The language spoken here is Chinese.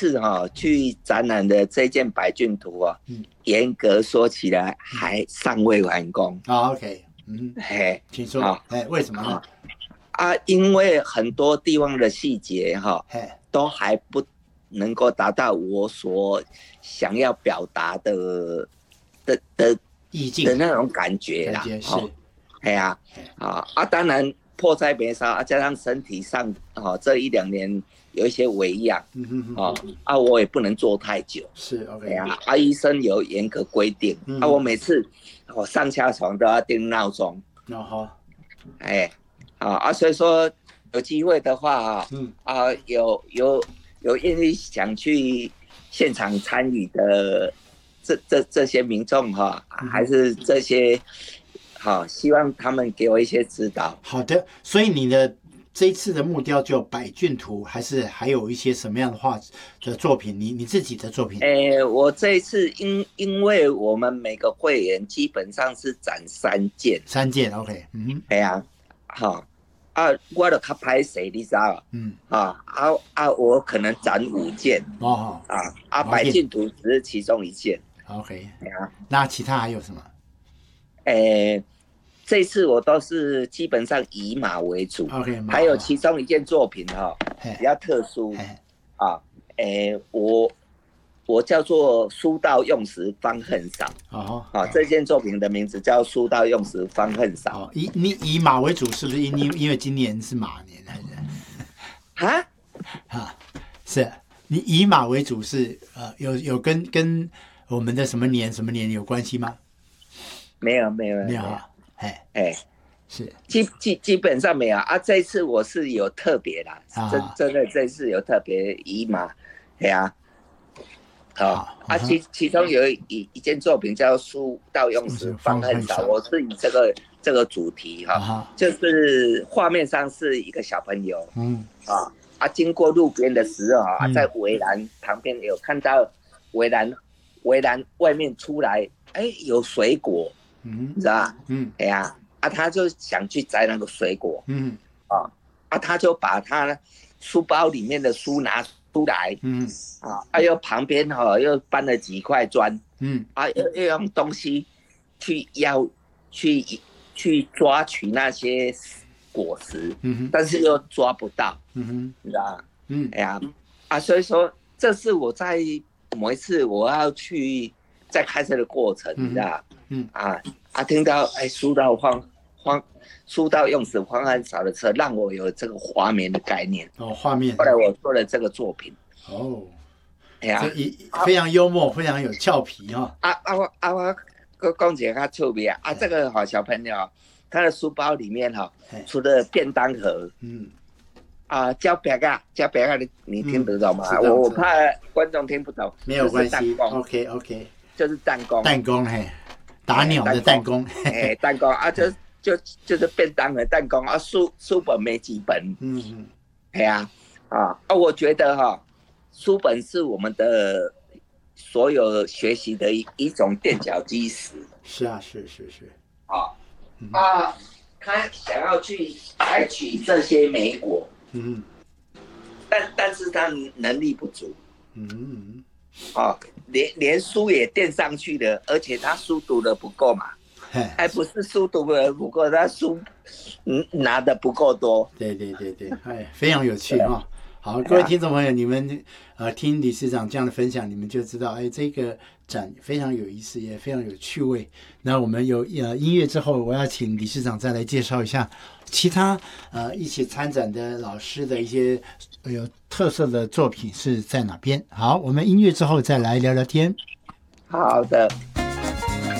次去展览的这件百骏图严格说起来还尚未完工。 OK， 请说。为什么呢？ 因为很多地方的细节都还不能够达到我所想要表达的意境的那种感觉啦。当然迫在眉梢加上身体上这1-2年有一些微恙，我也不能做太久。 是 OK。 医生有严格规定，我每次上下床都要定闹钟。所以说有机会的话有愿意想去现场参与的这些民众还是这些希望他们给我一些指导。 好的，所以你的这一次的目标就百骏图，还是还有一些什么样的画的作品？你自己的作品？ 我这一次因为我们每个会员基本上是展3件 ，3件 OK。 我就较歹势，你知道我可能展5件百骏图只是其中1件。 OK。那其他还有什么？ 这次我都是基本上以马为主。 OK。 还有其中1件作品比较特殊我叫做书到用时方恨少。这件作品的名字叫书到用时方恨少。 你以马为主，是不是因为今年是马年还是？是你以马为主是有跟我们的什么年有关系吗？ 没有是基本上没有这一次我是有特别啦，真的这次有特别以马。其中有一件作品叫书到用时方恨少，我是以这个主题就是画面上是一个小朋友经过路边的时候在围栏旁边有看到围栏外面出来有水果，你知道吧？他就想去摘那个水果，他就把他书包里面的书拿出来，又旁边又搬了几块砖，又用东西去抓取那些果实，但是又抓不到，你知道吗？所以说这是我在某一次我要去在开车的过程，你知道吗？听到书到用时方恨少的车，让我有这个画面的概念。 画面。 后来我做了这个作品。 非常幽默，非常有俏皮我讲一个较趣味这个小朋友他的书包里面除了便当盒，胶饼你听得懂吗？我怕观众听不懂。 没有关系。OK。 就是弹弓。 弹弓打鸟的弹弓。 弹弓就是便当盒弹弓书本没几本。我觉得书本是我们的所有学习的一种垫脚基石。 是。 他想要去采取这些美果，但是他能力不足，连书也垫上去了，而且他书读的不够嘛，不是书读的不够，他书拿的不够多。 对，非常有趣好，各位听众朋友，你们听理事长这样的分享，你们就知道，这个展非常有意思，也非常有趣味。那我们有音乐之后，我要请理事长再来介绍一下其他一起参展的老师的一些有特色的作品是在哪边。好，我们音乐之后再来聊聊天。 好的。